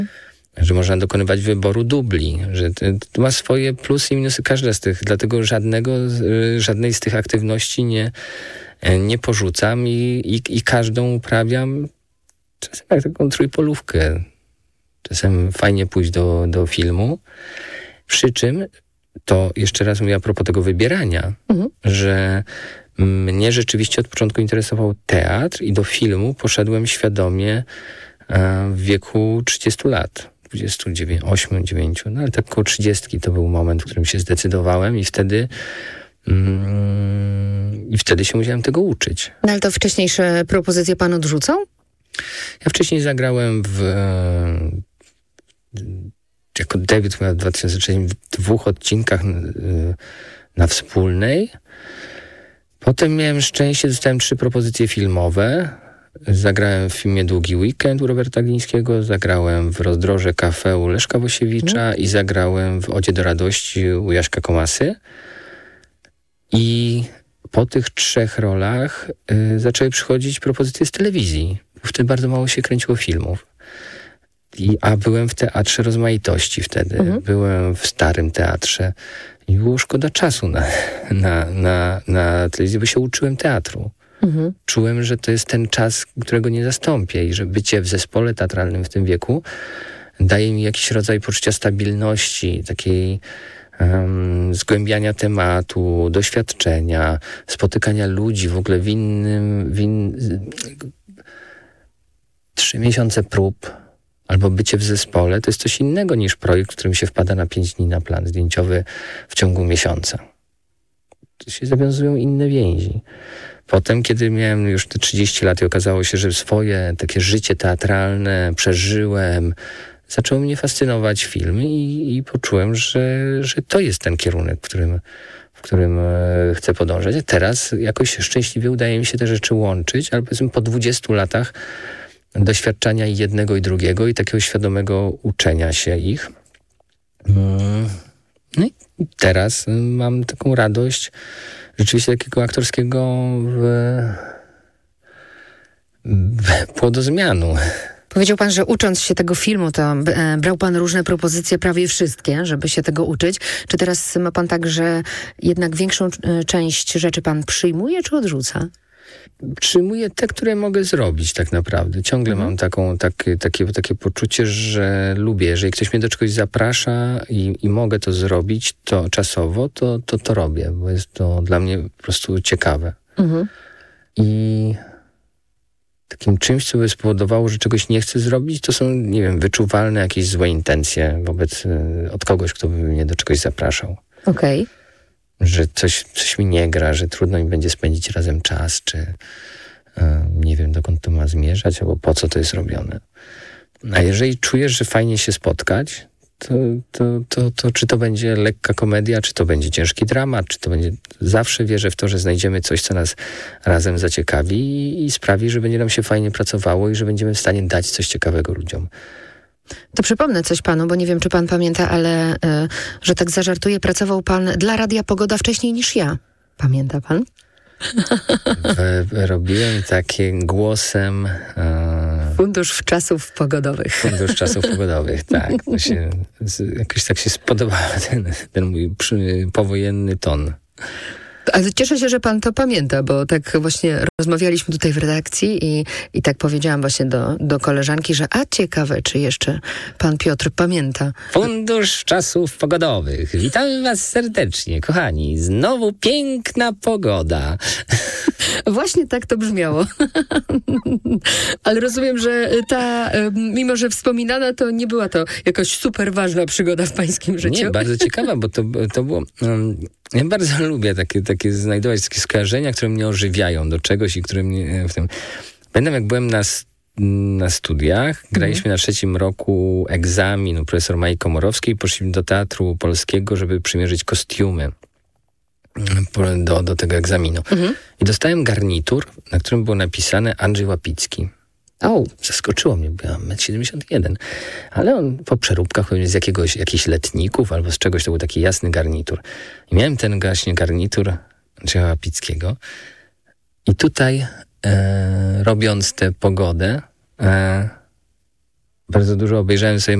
że można dokonywać wyboru dubli, że to ma swoje plusy i minusy każda z tych, dlatego żadnej z tych aktywności nie porzucam i każdą uprawiam czasem jak taką trójpolówkę. Czasem fajnie pójść do filmu, przy czym to jeszcze raz mówię a propos tego wybierania, że mnie rzeczywiście od początku interesował teatr i do filmu poszedłem świadomie w wieku 30 lat. 28, 9, no ale tak koło 30 to był moment, w którym się zdecydowałem i wtedy się musiałem tego uczyć. No ale to wcześniejsze propozycje pan odrzucał? Ja wcześniej zagrałem jako debiut w 2003 w 2 odcinkach na Wspólnej. Potem miałem szczęście, dostałem 3 propozycje filmowe. Zagrałem w filmie Długi Weekend u Roberta Glińskiego, zagrałem w Rozdroże Cafe u Leszka Wosiewicza i zagrałem w Odzie do radości u Jaśka Komasy. I po tych 3 rolach zaczęły przychodzić propozycje z telewizji. Wtedy bardzo mało się kręciło filmów. A byłem w Teatrze Rozmaitości wtedy. Byłem w Starym Teatrze. I było szkoda czasu na telewizję, bo się uczyłem teatru. Czułem, że to jest ten czas, którego nie zastąpię i że bycie w zespole teatralnym w tym wieku daje mi jakiś rodzaj poczucia stabilności, takiej zgłębiania tematu, doświadczenia, spotykania ludzi w ogóle 3 miesiące prób albo bycie w zespole to jest coś innego niż projekt, w którym się wpada na 5 dni na plan zdjęciowy w ciągu miesiąca. To się zawiązują inne więzi. Potem, kiedy miałem już te 30 lat i okazało się, że swoje takie życie teatralne przeżyłem, zaczęło mnie fascynować filmy i poczułem, że to jest ten kierunek, w którym chcę podążać. A teraz jakoś szczęśliwie udaje mi się te rzeczy łączyć, ale powiedzmy po 20 latach doświadczania i jednego i drugiego i takiego świadomego uczenia się ich. No i teraz mam taką radość rzeczywiście takiego aktorskiego płodozmianu. Powiedział pan, że ucząc się tego filmu, to brał pan różne propozycje, prawie wszystkie, żeby się tego uczyć. Czy teraz ma pan tak, że jednak większą część rzeczy pan przyjmuje, czy odrzuca? Przyjmuję te, które mogę zrobić tak naprawdę. Ciągle mam takie poczucie, że lubię. Jeżeli ktoś mnie do czegoś zaprasza i mogę to zrobić, to czasowo, to robię, bo jest to dla mnie po prostu ciekawe. I takim czymś, co by spowodowało, że czegoś nie chcę zrobić, to są, nie wiem, wyczuwalne jakieś złe intencje od kogoś, kto by mnie do czegoś zapraszał. Okej. Że coś mi nie gra, że trudno mi będzie spędzić razem czas, czy nie wiem, dokąd to ma zmierzać, albo po co to jest robione. A jeżeli czujesz, że fajnie się spotkać, to czy to będzie lekka komedia, czy to będzie ciężki dramat, czy to będzie... Zawsze wierzę w to, że znajdziemy coś, co nas razem zaciekawi i sprawi, że będzie nam się fajnie pracowało i że będziemy w stanie dać coś ciekawego ludziom. To przypomnę coś panu, bo nie wiem, czy pan pamięta, ale że tak zażartuję, pracował pan dla Radia Pogoda wcześniej niż ja. Pamięta pan? Robiłem takie głosem... Fundusz Czasów Pogodowych. Fundusz Czasów Pogodowych, tak. Jakoś tak się spodobał ten mój powojenny ton. Ale cieszę się, że pan to pamięta, bo tak właśnie rozmawialiśmy tutaj w redakcji i tak powiedziałam właśnie do koleżanki, że ciekawe, czy jeszcze pan Piotr pamięta. Fundusz Czasów Pogodowych. Witamy was serdecznie, kochani. Znowu piękna pogoda. Właśnie tak to brzmiało. Ale rozumiem, że mimo że wspominana, to nie była to jakoś super ważna przygoda w pańskim życiu. Nie, bardzo ciekawa, bo to było... Ja bardzo lubię takie znajdować takie skojarzenia, które mnie ożywiają do czegoś i które mnie w tym... Pamiętam, jak byłem na studiach, graliśmy na 3. roku egzamin u profesor Mai Komorowskiej i poszliśmy do Teatru Polskiego, żeby przymierzyć kostiumy do tego egzaminu. I dostałem garnitur, na którym było napisane Andrzej Łapicki. Zaskoczyło mnie, bo ja mam 1,71 m. Ale on po przeróbkach z jakichś letników albo z czegoś, to był taki jasny garnitur. I miałem ten właśnie garnitur Andrzeja Łapickiego. I tutaj robiąc tę pogodę bardzo dużo obejrzałem sobie